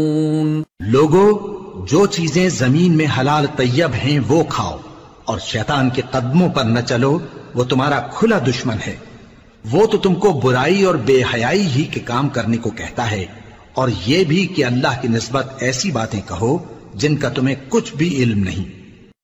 लोगो, जो चीजें जमीन में हलाल तैयब हैं वो खाओ, और शैतान के कदमों पर न चलो, वो तुम्हारा खुला दुश्मन है। वो तो तुमको बुराई और बेहयाई ही के काम करने को कहता है, और ये भी कि अल्लाह की निस्बत ऐसी बातें कहो जिनका तुम्हें कुछ भी इल्म नहीं।